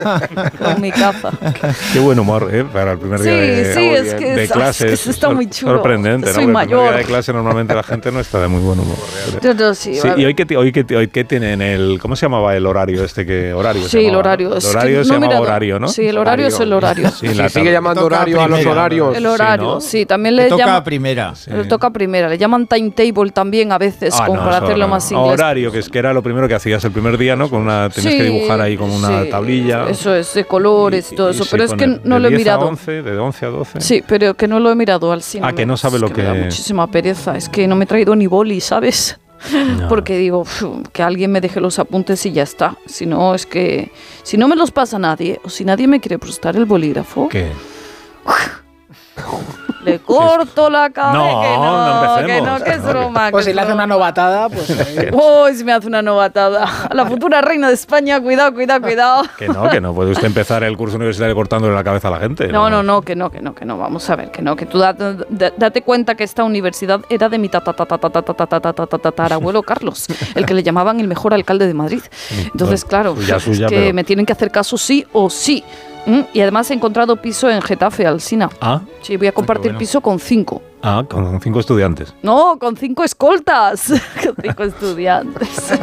Con mi capa. Qué buen humor, para el primer día de clase. Es que eso está muy chulo. Sorprendente, Soy ¿no? mayor. El primer día de clase normalmente la gente no está de muy buen humor. Sí, ¿Y hoy qué tienen el... ¿Cómo se llamaba el horario este que... Horario sí, el horario. El horario se llama horario, ¿no? Sí, el horario es el horario. Sí, se sigue llamando horario a los horarios. El horario, sí, también le toca llaman... primera. Sí. Le toca primera. Le llaman timetable también a veces, como para hacerlo más inglés. Horario, que era lo primero que hacías el primer día, ¿no? Tenías que dibujar ahí con una tablilla. Eso es, de colores y todo eso. Pero es que no lo he mirado. De 11 a 12. Sí, pero que no lo he mirado al cine. Que no sabe lo que... Me da muchísima pereza. Es que no me he traído ni boli, ¿sabes? No. Porque digo, que alguien me deje los apuntes y ya está. Si no, es que... Si no me los pasa nadie, o si nadie me quiere prestar el bolígrafo... ¿Qué? Le corto la cabeza. No empecemos. Que es broma. Pues si le hace una novatada, pues... Si me hace una novatada. A la futura reina de España, cuidado. Que no puede usted empezar el curso universitario cortándole la cabeza a la gente. No, que no. Vamos a ver, que tú date cuenta que esta universidad era de mi tatarabuelo Carlos, el que le llamaban el mejor alcalde de Madrid. Entonces, claro, es que me tienen que hacer caso sí o sí. Y además he encontrado piso en Getafe, Alsina. Sí, voy a compartir piso con 5. Con 5 estudiantes. No, con 5 escoltas. Con 5 estudiantes.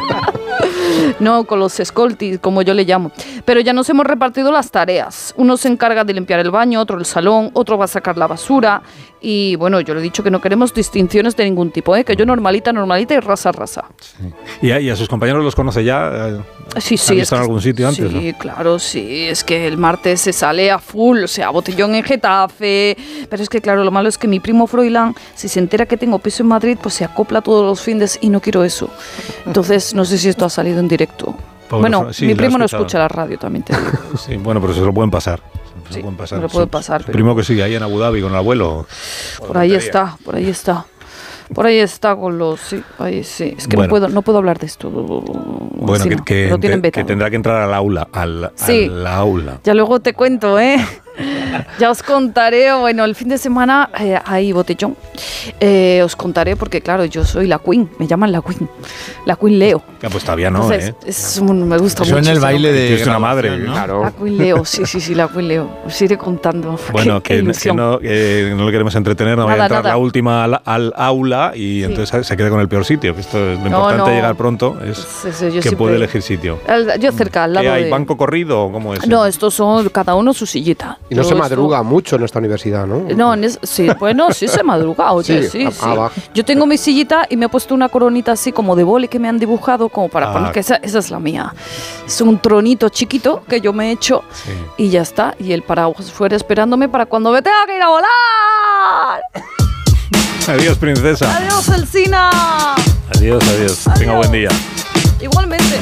No, con los escoltis, como yo le llamo. Pero ya nos hemos repartido las tareas. Uno se encarga de limpiar el baño, otro el salón, otro va a sacar la basura. Y bueno, yo le he dicho que no queremos distinciones de ningún tipo, que yo normalita y rasa. Sí. ¿Y a sus compañeros los conoce ya? Sí. ¿Han visto en algún sitio antes? Sí, ¿no? claro, sí. Es que el martes se sale a full, o sea, botellón en Getafe. Pero es que, claro, lo malo es que mi primo Froilán, si se entera que tengo piso en Madrid, pues se acopla todos los fines y no quiero eso. Entonces, no sé si esto ha salido en directo. Sí, mi primo no escucha la radio, también te digo. Sí, bueno, pero se lo pueden pasar. Sí, me lo puede pasar. Su primo que sigue ahí en Abu Dhabi con el abuelo. Por ahí está. Por ahí está con los... Sí, ahí sí. Es que no puedo hablar de esto. Bueno, que tendrá que entrar al aula. Al aula. Ya luego te cuento, Ya os contaré, bueno, el fin de semana hay botellón. Os contaré porque, claro, yo soy la Queen, me llaman la Queen Leo. Pues todavía no, entonces, me gusta mucho. Yo en el baile de... Es una madre, ¿no? Claro. La Queen Leo, sí, la Queen Leo. Os iré contando. Bueno, que no le queremos entretener, no vaya a entrar la última al aula y entonces se quede con el peor sitio. Esto es lo importante llegar pronto, es que puede elegir sitio. Yo cerca, al lado ¿Hay banco corrido o cómo es? No, estos son cada uno su sillita. Y no se madruga mucho en esta universidad, ¿no? No, sí se madruga, oye, sí. Yo tengo mi sillita y me he puesto una coronita así como de boli que me han dibujado como para poner, que esa es la mía. Es un tronito chiquito que yo me he hecho y ya está. Y el paraguas fuera esperándome para cuando me tenga que ir a volar. Adiós, princesa. Adiós, Alsina. Adiós. Tenga buen día. Igualmente.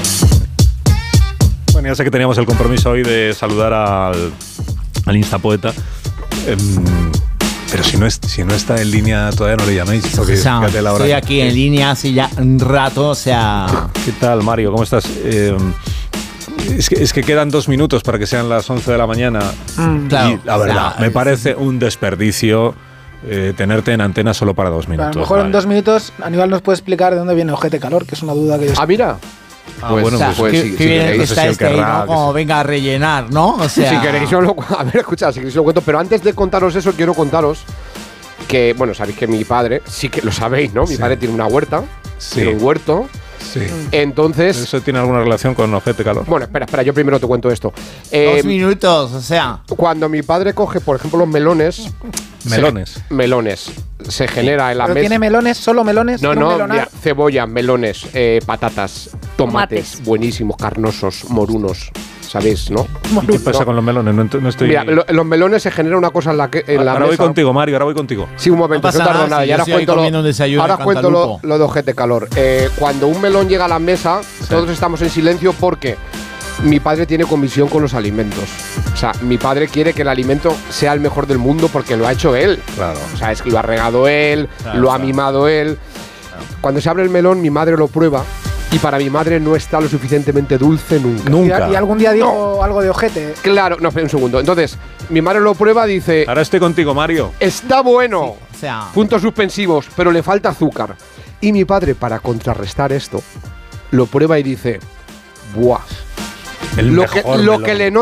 Bueno, ya sé que teníamos el compromiso hoy de saludar al Instapoeta. Pero si no está en línea, todavía no le llaméis. Porque fíjate la hora. Estoy aquí en línea hace ya un rato, o sea... ¿Qué tal, Mario? ¿Cómo estás? Es que quedan 2 minutos para que sean las 11 de la mañana. Claro, y la verdad, me parece un desperdicio tenerte en antena solo para 2 minutos. A lo mejor en 2 minutos Aníbal nos puede explicar de dónde viene Ojete Calor, que es una duda que yo... Mira. Qué bien que está ahí, ¿no? Como venga a rellenar, ¿no? O sea... Si queréis, escuchad, si queréis lo cuento. Pero antes de contaros eso, quiero contaros que, bueno, sabéis que mi padre, sí que lo sabéis, ¿no? Mi padre tiene una huerta, tiene un huerto. Sí. Entonces... ¿Eso tiene alguna relación con Ojete Calor? Bueno, espera, yo primero te cuento esto. 2 minutos, o sea... Cuando mi padre coge, por ejemplo, los melones... Melones. Se genera en la mesa... ¿Tiene melones? ¿Solo melones? No, mira, cebolla, melones, patatas, tomates buenísimos, carnosos, morunos. ¿Sabéis, no? ¿Qué pasa con los melones? No estoy... Mira, los melones se genera una cosa en la mesa... Ahora voy contigo, Mario, ahora voy contigo. Sí, un momento, no tardo nada. Y ahora cuento lo de Ojete Calor. Cuando un melón llega a la mesa, todos estamos en silencio porque mi padre tiene comisión con los alimentos. O sea, mi padre quiere que el alimento sea el mejor del mundo porque lo ha hecho él. Claro. O sea, es que lo ha regado él, lo ha mimado él. Cuando se abre el melón, mi madre lo prueba. Y para mi madre no está lo suficientemente dulce nunca. ¿Y algún día dijo algo de ojete? Claro, no, espera un segundo. Entonces, mi madre lo prueba y dice... Ahora estoy contigo, Mario. Está bueno. Sí, o sea... Puntos suspensivos, pero le falta azúcar. Y mi padre, para contrarrestar esto, lo prueba y dice... ¡Buah! lo que le